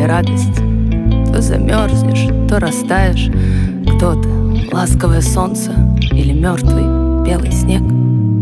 радость. То замерзнешь, то растаешь. Кто ты, ласковое солнце или мертвый белый снег?